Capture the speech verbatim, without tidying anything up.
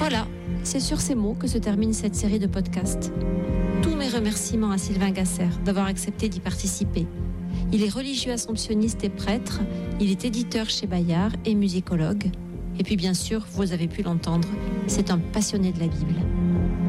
Voilà, c'est sur ces mots que se termine cette série de podcasts. Tous mes remerciements à Sylvain Gasser d'avoir accepté d'y participer. Il est religieux assomptionniste et prêtre, il est éditeur chez Bayard et musicologue. Et puis bien sûr, vous avez pu l'entendre, c'est un passionné de la Bible.